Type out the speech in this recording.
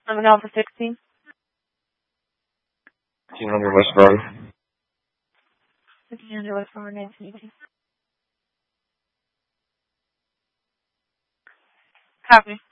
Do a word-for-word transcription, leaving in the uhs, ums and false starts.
I'm an Alpha sixteen. fifteen hundred West Broad. fifteen hundred West Broad, nineteen eighty. Copy.